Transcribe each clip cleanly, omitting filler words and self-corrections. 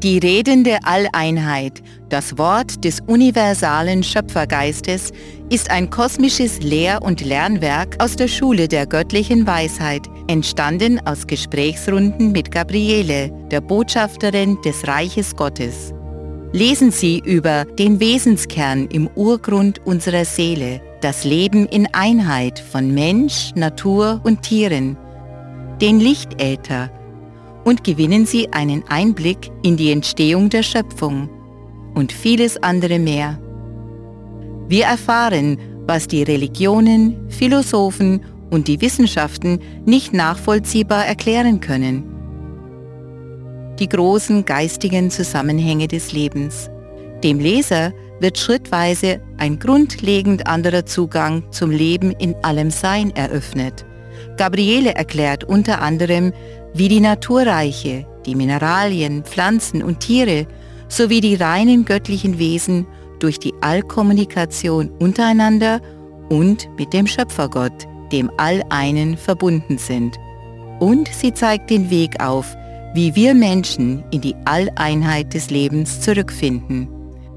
Die redende Alleinheit, das Wort des universalen Schöpfergeistes, ist ein kosmisches Lehr- und Lernwerk aus der Schule der göttlichen Weisheit, entstanden aus Gesprächsrunden mit Gabriele, der Botschafterin des Reiches Gottes. Lesen Sie über den Wesenskern im Urgrund unserer Seele, das Leben in Einheit von Mensch, Natur und Tieren, den Lichtäther, und gewinnen Sie einen Einblick in die Entstehung der Schöpfung und vieles andere mehr. Wir erfahren, was die Religionen, Philosophen und die Wissenschaften nicht nachvollziehbar erklären können. Die großen geistigen Zusammenhänge des Lebens. Dem Leser wird schrittweise ein grundlegend anderer Zugang zum Leben in allem Sein eröffnet. Gabriele erklärt unter anderem, wie die Naturreiche, die Mineralien, Pflanzen und Tiere sowie die reinen göttlichen Wesen durch die Allkommunikation untereinander und mit dem Schöpfergott, dem All-Einen, verbunden sind. Und sie zeigt den Weg auf, wie wir Menschen in die Alleinheit des Lebens zurückfinden.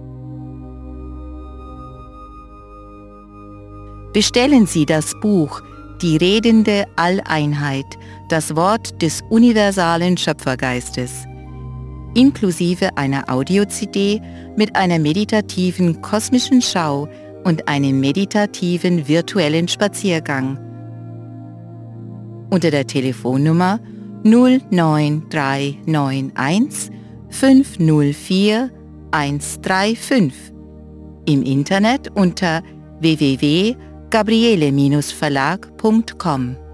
Bestellen Sie das Buch Die redende Alleinheit, das Wort des universalen Schöpfergeistes, inklusive einer Audio-CD mit einer meditativen kosmischen Schau und einem meditativen virtuellen Spaziergang. Unter der Telefonnummer 09391 504 135, im Internet unter www.gabriele-verlag.com.